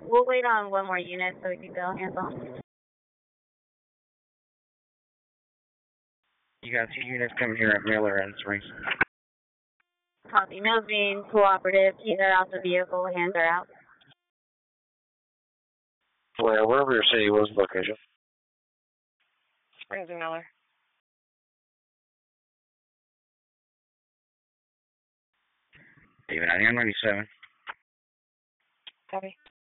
We'll wait on one more unit so we can go hands on. You got 2 units coming here at Miller and Springs. Copy. Males being cooperative. Keep her out the vehicle. Hands are out. Well, wherever your city was location. Springs and Miller. Even 9997. Copy.